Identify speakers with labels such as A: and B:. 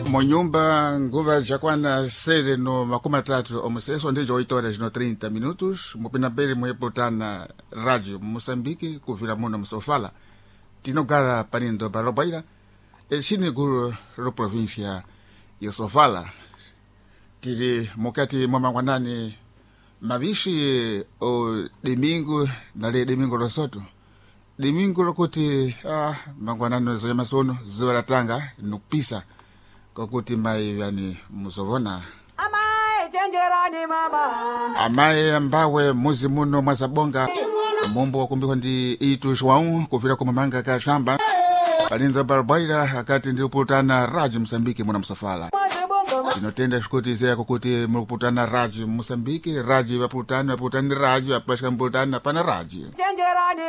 A: Monyumba nguva jakwana sere no makumi tatu omuseso ndijo 8 horas no 30 minutos mupinambeli muepulutana radio Moçambique kuvira muno musofala tinogara panindo barobaira chini guru ro província ya Sofala tiri mukati mwamangwanani mavishi o domingo nale domingo losoto domingo lokuti mangwanani zoya masono ziwala tanga nukupisa kokuti mai yani muzovona
B: Amae chenjerani mama
A: amaye ambawe muzi muno mwazabonga mumbo wakumbikwa ndi itu shwau kuvira kumamanga ka shamba palinza barbaira akati ndi uputana radio Moçambique muna msafala tinotenda shikuti zeya kukuti mukuputana radio Moçambique radio vaputani radio apashika mputana pana radio
B: chenjerani